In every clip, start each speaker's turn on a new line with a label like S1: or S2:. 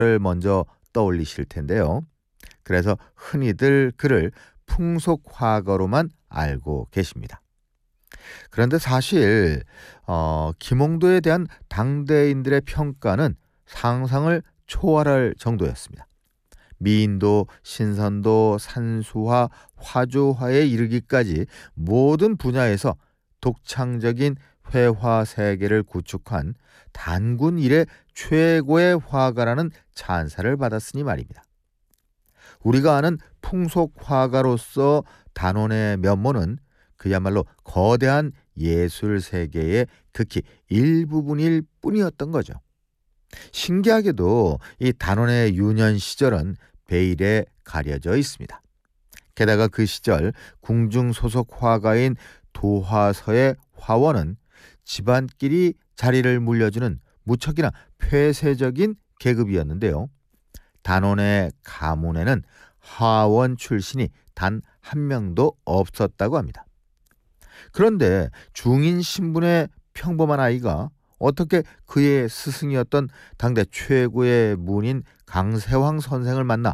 S1: 먼저 떠올리실 텐데요. 그래서 흔히들 그를 풍속화가로만 알고 계십니다. 그런데 사실 김홍도에 대한 당대인들의 평가는 상상을 초월할 정도였습니다. 미인도 신선도 산수화 화조화에 이르기까지 모든 분야에서 독창적인 회화 세계를 구축한 단군 이래 최고의 화가라는 찬사를 받았으니 말입니다. 우리가 아는 풍속 화가로서 단원의 면모는 그야말로 거대한 예술 세계의 극히 일부분일 뿐이었던 거죠. 신기하게도 이 단원의 유년 시절은 베일에 가려져 있습니다. 게다가 그 시절 궁중 소속 화가인 도화서의 화원은 집안끼리 자리를 물려주는 무척이나 폐쇄적인 계급이었는데요. 단원의 가문에는 하원 출신이 단 한 명도 없었다고 합니다. 그런데 중인 신분의 평범한 아이가 어떻게 그의 스승이었던 당대 최고의 문인 강세황 선생을 만나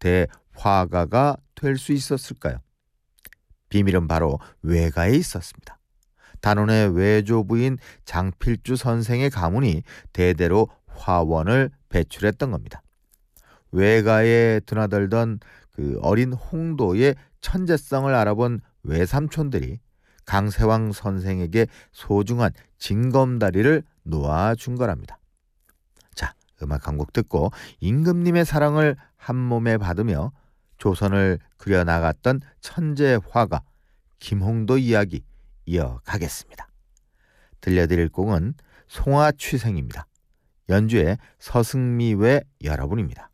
S1: 대화가가 될 수 있었을까요? 비밀은 바로 외가에 있었습니다. 단원의 외조부인 장필주 선생의 가문이 대대로 화원을 배출했던 겁니다. 외가에 드나들던 그 어린 홍도의 천재성을 알아본 외삼촌들이 강세왕 선생에게 소중한 징검다리를 놓아준 거랍니다. 자, 음악 한 곡 듣고 임금님의 사랑을 한 몸에 받으며 조선을 그려나갔던 천재 화가 김홍도 이야기 이어가겠습니다. 들려드릴 곡은 송화취생입니다. 연주의 서승미외 여러분입니다.